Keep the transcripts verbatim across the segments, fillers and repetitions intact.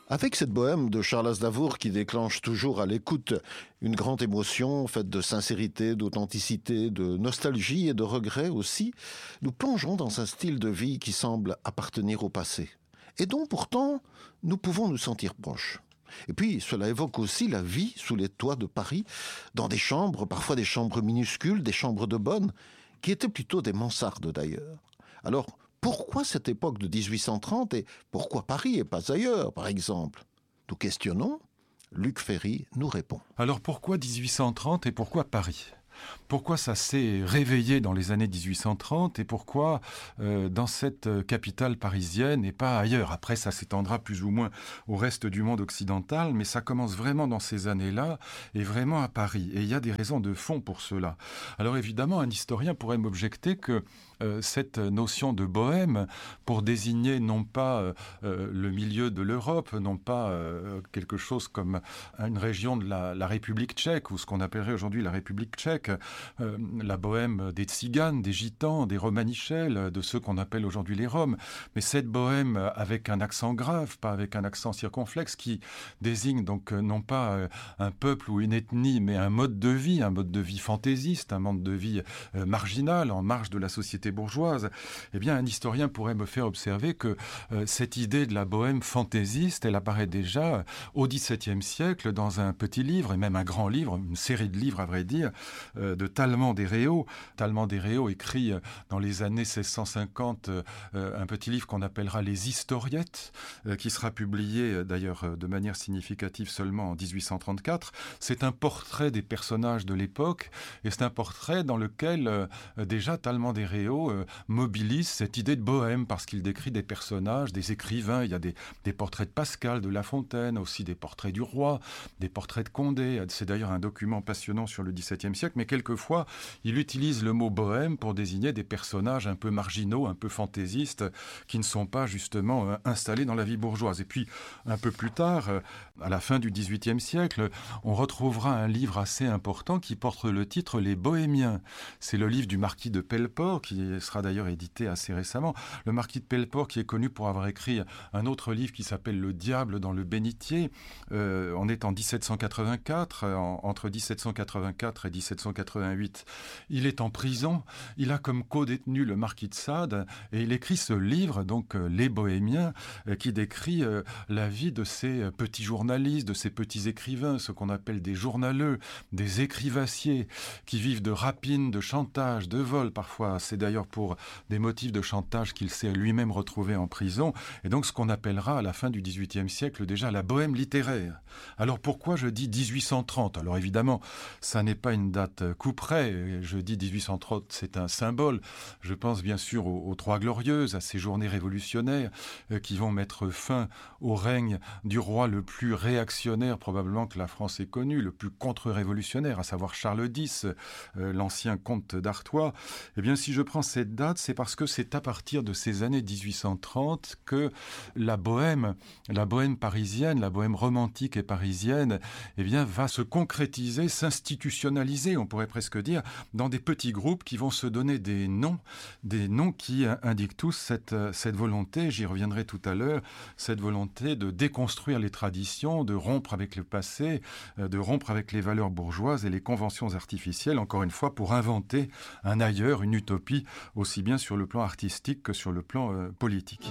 Avec cette bohème de Charles Aznavour qui déclenche toujours à l'écoute une grande émotion faite de sincérité, d'authenticité, de nostalgie et de regret aussi, nous plongeons dans un style de vie qui semble appartenir au passé et dont pourtant nous pouvons nous sentir proches. Et puis cela évoque aussi la vie sous les toits de Paris, dans des chambres, parfois des chambres minuscules, des chambres de bonne, qui étaient plutôt des mansardes d'ailleurs. Alors, pourquoi cette époque de dix-huit cent trente et pourquoi Paris et pas ailleurs, par exemple? Nous questionnons, Luc Ferry nous répond. Alors pourquoi dix-huit cent trente et pourquoi Paris ? Pourquoi ça s'est réveillé dans les années dix-huit cent trente et pourquoi euh, dans cette capitale parisienne et pas ailleurs? Après, ça s'étendra plus ou moins au reste du monde occidental, mais ça commence vraiment dans ces années-là et vraiment à Paris. Et il y a des raisons de fond pour cela. Alors évidemment, un historien pourrait m'objecter que euh, cette notion de bohème, pour désigner non pas euh, le milieu de l'Europe, non pas euh, quelque chose comme une région de la, la République tchèque ou ce qu'on appellerait aujourd'hui la République tchèque, Euh, la bohème des tziganes, des gitans, des romanichels, de ceux qu'on appelle aujourd'hui les Roms. Mais cette bohème avec un accent grave, pas avec un accent circonflexe, qui désigne donc non pas un peuple ou une ethnie, mais un mode de vie, un mode de vie fantaisiste, un mode de vie euh, marginal, en marge de la société bourgeoise. Eh bien, un historien pourrait me faire observer que euh, cette idée de la bohème fantaisiste, elle apparaît déjà au dix-septième siècle dans un petit livre, et même un grand livre, une série de livres à vrai dire, de Tallemant des Réaux. Tallemant des Réaux écrit dans les années seize cent cinquante euh, un petit livre qu'on appellera Les Historiettes, euh, qui sera publié d'ailleurs de manière significative seulement en dix-huit cent trente-quatre. C'est un portrait des personnages de l'époque et c'est un portrait dans lequel euh, déjà Tallemant des Réaux euh, mobilise cette idée de bohème parce qu'il décrit des personnages, des écrivains. Il y a des, des portraits de Pascal, de La Fontaine, aussi des portraits du roi, des portraits de Condé. C'est d'ailleurs un document passionnant sur le dix-septième siècle, mais quelquefois, il utilise le mot bohème pour désigner des personnages un peu marginaux, un peu fantaisistes, qui ne sont pas justement euh, installés dans la vie bourgeoise. Et puis, un peu plus tard, euh, à la fin du dix-huitième siècle, on retrouvera un livre assez important qui porte le titre Les Bohémiens. C'est le livre du marquis de Pelleport, qui sera d'ailleurs édité assez récemment. Le marquis de Pelleport, qui est connu pour avoir écrit un autre livre qui s'appelle Le Diable dans le bénitier. Euh, on est en dix-sept cent quatre-vingt-quatre, en, entre dix-sept cent quatre-vingt-quatre et dix-sept cent quatre-vingt-huit. Il est en prison, il a comme co-détenu le marquis de Sade et il écrit ce livre, donc euh, Les Bohémiens, euh, qui décrit euh, la vie de ces euh, petits journalistes, de ces petits écrivains, ce qu'on appelle des journaleux, des écrivassiers, qui vivent de rapines, de chantage, de vol parfois. C'est d'ailleurs pour des motifs de chantage qu'il s'est lui-même retrouvé en prison, et donc ce qu'on appellera à la fin du dix-huitième siècle déjà la bohème littéraire. Alors pourquoi je dis dix-huit cent trente? Alors évidemment, ça n'est pas une date couperet. Je dis dix-huit cent trente, c'est un symbole. Je pense bien sûr aux, aux Trois Glorieuses, à ces journées révolutionnaires euh, qui vont mettre fin au règne du roi le plus réactionnaire probablement que la France ait connu, le plus contre-révolutionnaire, à savoir Charles X, euh, l'ancien comte d'Artois. Eh bien, si je prends cette date, c'est parce que c'est à partir de ces années dix-huit cent trente que la bohème, la bohème parisienne, la bohème romantique et parisienne, eh bien, va se concrétiser, s'institutionnaliser, on pourrait presque dire, dans des petits groupes qui vont se donner des noms, des noms qui indiquent tous cette, cette volonté, j'y reviendrai tout à l'heure, cette volonté de déconstruire les traditions, de rompre avec le passé, de rompre avec les valeurs bourgeoises et les conventions artificielles, encore une fois, pour inventer un ailleurs, une utopie, aussi bien sur le plan artistique que sur le plan euh, politique.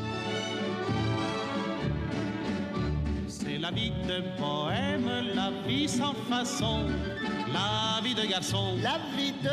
C'est la vie de poème, la vie sans façon, la vie de garçon, la vie de